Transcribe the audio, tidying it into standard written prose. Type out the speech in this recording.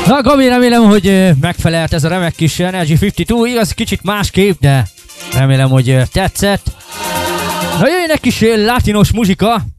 Na Gabi, remélem, hogy megfelelt ez a remek kis Energy 52, igaz kicsit másképp, de remélem, hogy tetszett. Na jöjjön egy kis latinos muzsika.